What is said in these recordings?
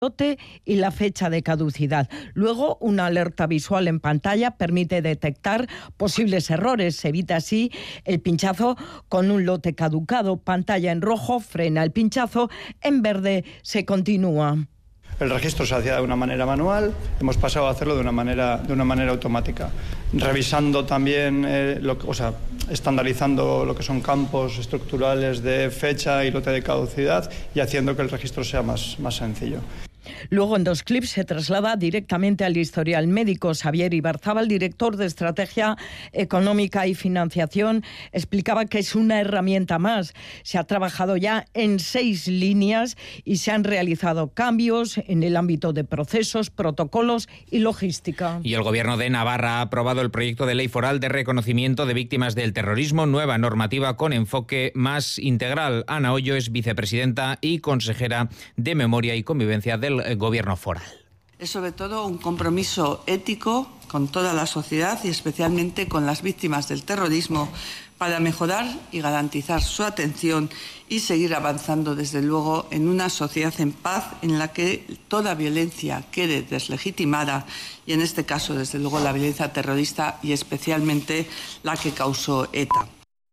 lote y la fecha de caducidad. Luego, una alerta visual en pantalla permite detectar posibles errores. Se evita así el pinchazo con un lote caducado. Pantalla en rojo frena el pinchazo, en verde se continúa. El registro se hacía de una manera manual, hemos pasado a hacerlo de una manera automática, revisando también, estandarizando lo que son campos estructurales de fecha y lote de caducidad y haciendo que el registro sea más sencillo. Luego, en 2 clips, se traslada directamente al historial médico. Xavier Ibarzábal, director de Estrategia Económica y Financiación, explicaba que es una herramienta más. Se ha trabajado ya en 6 líneas y se han realizado cambios en el ámbito de procesos, protocolos y logística. Y el Gobierno de Navarra ha aprobado el proyecto de ley foral de reconocimiento de víctimas del terrorismo, nueva normativa con enfoque más integral. Ana Ollo es vicepresidenta y consejera de Memoria y Convivencia del Gobierno foral. Es sobre todo un compromiso ético con toda la sociedad y especialmente con las víctimas del terrorismo para mejorar y garantizar su atención y seguir avanzando desde luego en una sociedad en paz en la que toda violencia quede deslegitimada y en este caso desde luego la violencia terrorista y especialmente la que causó ETA.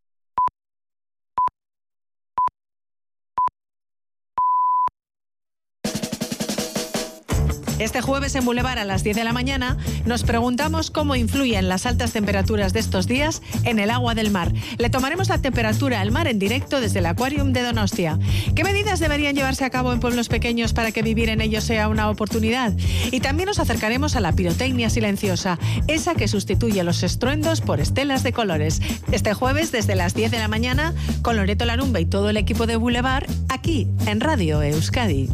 Este jueves en Boulevard a las 10 de la mañana nos preguntamos cómo influyen las altas temperaturas de estos días en el agua del mar. Le tomaremos la temperatura al mar en directo desde el Aquarium de Donostia. ¿Qué medidas deberían llevarse a cabo en pueblos pequeños para que vivir en ellos sea una oportunidad? Y también nos acercaremos a la pirotecnia silenciosa, esa que sustituye los estruendos por estelas de colores. Este jueves desde las 10 de la mañana con Loreto Larumbe y todo el equipo de Boulevard aquí en Radio Euskadi.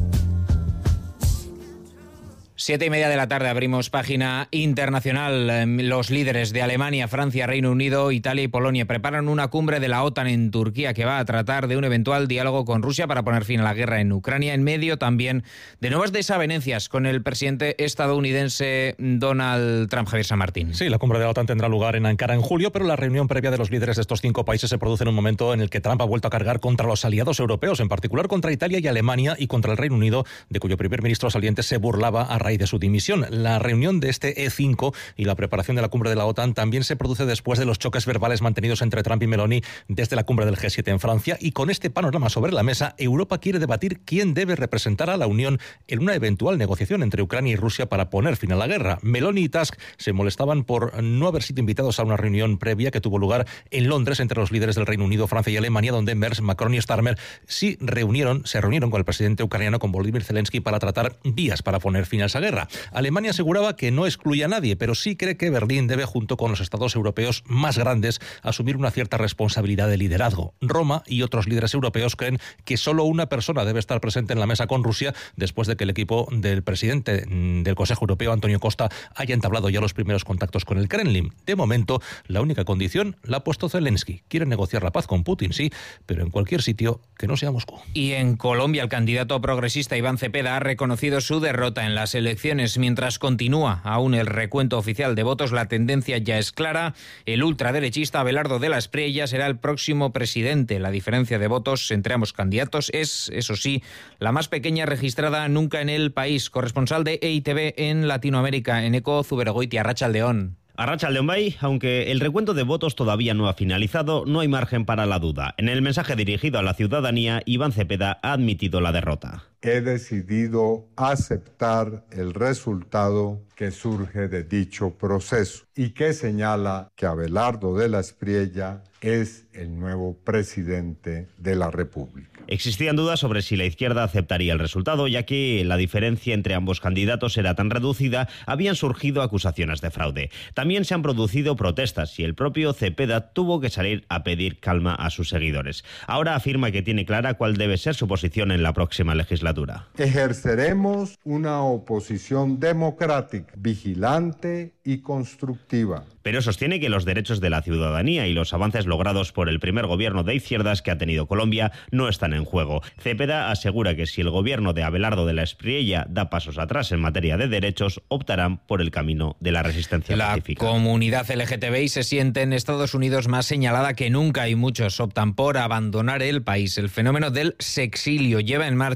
7:30 de la tarde abrimos página internacional. Los líderes de Alemania, Francia, Reino Unido, Italia y Polonia preparan una cumbre de la OTAN en Turquía que va a tratar de un eventual diálogo con Rusia para poner fin a la guerra en Ucrania, en medio también de nuevas desavenencias con el presidente estadounidense Donald Trump. Javier San Martín. Sí, la cumbre de la OTAN tendrá lugar en Ankara en julio, pero la reunión previa de los líderes de estos 5 países se produce en un momento en el que Trump ha vuelto a cargar contra los aliados europeos, en particular contra Italia y Alemania y contra el Reino Unido, de cuyo primer ministro saliente se burlaba a raíz de su dimisión. La reunión de este E5 y la preparación de la cumbre de la OTAN también se produce después de los choques verbales mantenidos entre Trump y Meloni desde la cumbre del G7 en Francia, y con este panorama sobre la mesa, Europa quiere debatir quién debe representar a la Unión en una eventual negociación entre Ucrania y Rusia para poner fin a la guerra. Meloni y Tusk se molestaban por no haber sido invitados a una reunión previa que tuvo lugar en Londres entre los líderes del Reino Unido, Francia y Alemania, donde Merz, Macron y Starmer se reunieron con el presidente ucraniano, con Volodymyr Zelensky, para tratar vías para poner fin a esa guerra. Alemania aseguraba que no excluye a nadie, pero sí cree que Berlín debe, junto con los estados europeos más grandes, asumir una cierta responsabilidad de liderazgo. Roma y otros líderes europeos creen que solo una persona debe estar presente en la mesa con Rusia, después de que el equipo del presidente del Consejo Europeo, Antonio Costa, haya entablado ya los primeros contactos con el Kremlin. De momento, la única condición la ha puesto Zelensky. Quiere negociar la paz con Putin, sí, pero en cualquier sitio que no sea Moscú. Y en Colombia, el candidato progresista Iván Cepeda ha reconocido su derrota en las elecciones. Mientras continúa aún el recuento oficial de votos, la tendencia ya es clara. El ultraderechista Abelardo de la Espriella será el próximo presidente. La diferencia de votos entre ambos candidatos es, eso sí, la más pequeña registrada nunca en el país. Corresponsal de EITV en Latinoamérica, Eneko Zuberogoitia, Arratsaldeon. Arratsaldeon bai, aunque el recuento de votos todavía no ha finalizado, no hay margen para la duda. En el mensaje dirigido a la ciudadanía, Iván Cepeda ha admitido la derrota. He decidido aceptar el resultado que surge de dicho proceso y que señala que Abelardo de la Espriella es el nuevo presidente de la República. Existían dudas sobre si la izquierda aceptaría el resultado, ya que la diferencia entre ambos candidatos era tan reducida, habían surgido acusaciones de fraude. También se han producido protestas y el propio Cepeda tuvo que salir a pedir calma a sus seguidores. Ahora afirma que tiene clara cuál debe ser su posición en la próxima legislatura. Ejerceremos una oposición democrática, vigilante y constructiva. Pero sostiene que los derechos de la ciudadanía y los avances logrados por el primer gobierno de izquierdas que ha tenido Colombia no están en juego. Cepeda asegura que si el gobierno de Abelardo de la Espriella da pasos atrás en materia de derechos, optarán por el camino de la resistencia pacífica. La comunidad LGTBI se siente en Estados Unidos más señalada que nunca y muchos optan por abandonar el país. El fenómeno del sexilio lleva en marcha desde el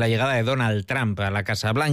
la llegada de Donald Trump a la Casa Blanca.